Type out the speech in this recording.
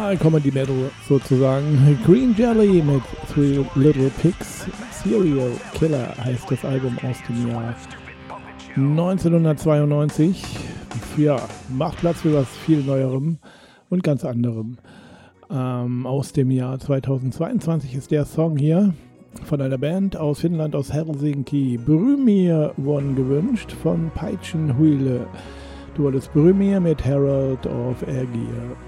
Ja, Comedy Metal sozusagen. Green Jelly mit Three Little Pigs. Serial Killer heißt das Album aus dem Jahr 1992. Ja, macht Platz für was viel Neuerem und ganz anderem. Aus dem Jahr 2022 ist der Song hier von einer Band aus Finnland, aus Helsinki. Brymir wurden gewünscht von Peitschenhuile. Du wolltest Brymir mit Herald of Aegir.